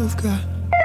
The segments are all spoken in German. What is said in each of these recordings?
I've got.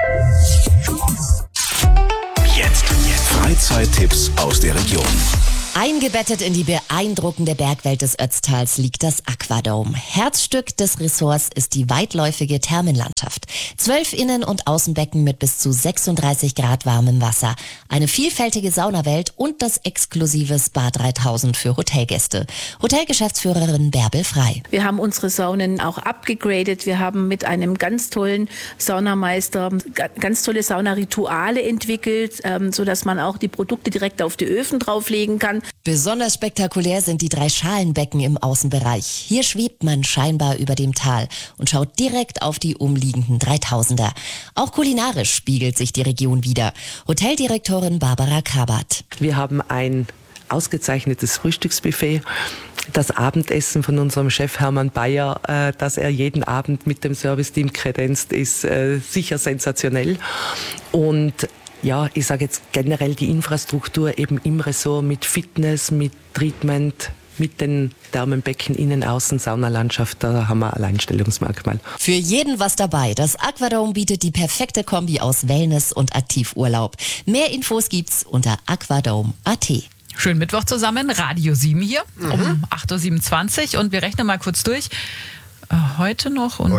Jetzt Freizeittipps aus der Region. Eingebettet in die beeindruckende Bergwelt des Ötztals liegt das Aquadome. Herzstück des Ressorts ist die weitläufige Thermenlandschaft. 12 Innen- und Außenbecken mit bis zu 36 Grad warmem Wasser. Eine vielfältige Saunawelt und das exklusive Spa 3000 für Hotelgäste. Hotelgeschäftsführerin Bärbel Frei. Wir haben unsere Saunen auch abgegradet. Wir haben mit einem ganz tollen Saunameister ganz tolle Saunarituale entwickelt, sodass man auch die Produkte direkt auf die Öfen drauflegen kann. Besonders spektakulär sind die 3 Schalenbecken im Außenbereich. Hier schwebt man scheinbar über dem Tal und schaut direkt auf die umliegenden 3000er. Auch kulinarisch spiegelt sich die Region wider. Hoteldirektorin Barbara Krabat. Wir haben ein ausgezeichnetes Frühstücksbuffet. Das Abendessen von unserem Chef Hermann Bayer, dass er jeden Abend mit dem Serviceteam kredenzt, ist sicher sensationell. Und ja, ich sage jetzt generell die Infrastruktur eben im Ressort mit Fitness, mit Treatment, mit den Thermenbecken, Innen-, Außen-, Saunalandschaft, da haben wir ein Alleinstellungsmerkmal. Für jeden was dabei. Das Aquadome bietet die perfekte Kombi aus Wellness und Aktivurlaub. Mehr Infos gibt's unter aquadome.at. Schönen Mittwoch zusammen, Radio 7 hier um 8.27 Uhr und wir rechnen mal kurz durch. Heute noch und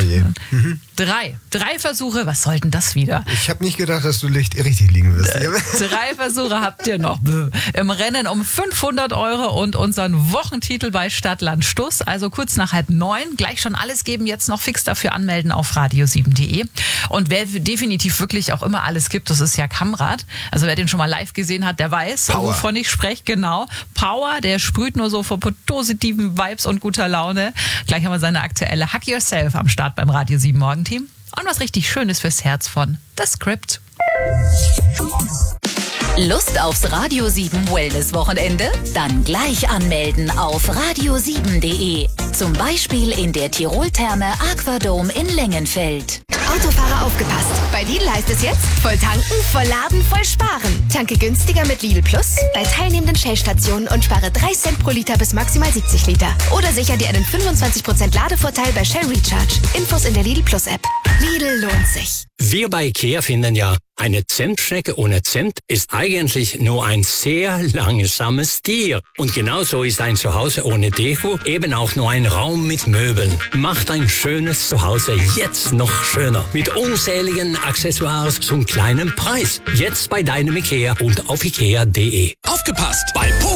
3 Versuche, was soll denn das wieder? Ich habe nicht gedacht, dass du richtig liegen wirst. 3 Versuche habt ihr noch im Rennen um 500 € und unseren Wochentitel bei Stadt, Land, Stuss. Also kurz nach 8:30. Gleich schon alles geben, jetzt noch fix dafür anmelden auf radio7.de. Und wer definitiv wirklich auch immer alles gibt, das ist ja Kamrat. Also wer den schon mal live gesehen hat, der weiß, wovon ich spreche. Genau. Power, der sprüht nur so vor positiven Vibes und guter Laune. Gleich haben wir seine aktuelle Hack Yourself am Start beim Radio 7 Morgenteam. Und was richtig Schönes fürs Herz von The Script. Lust aufs Radio 7 Wellness-Wochenende? Dann gleich anmelden auf radio7.de. Zum Beispiel in der Tirol-Therme Aquadome in Lengenfeld. Autofahrer aufgepasst. Bei Lidl heißt es jetzt, voll tanken, voll laden, voll sparen. Tanke günstiger mit Lidl Plus bei teilnehmenden Shell-Stationen und spare 3 Cent pro Liter bis maximal 70 Liter. Oder sicher dir einen 25% Ladevorteil bei Shell Recharge. Infos in der Lidl Plus App. Lidl lohnt sich. Wir bei IKEA finden ja, eine Zentschnecke ohne Cent ist eigentlich nur ein sehr langsames Tier. Und genauso ist ein Zuhause ohne Deko eben auch nur ein Raum mit Möbeln. Macht ein schönes Zuhause jetzt noch schöner. Mit unzähligen Accessoires zum kleinen Preis. Jetzt bei deinem IKEA und auf ikea.de. Aufgepasst! Bei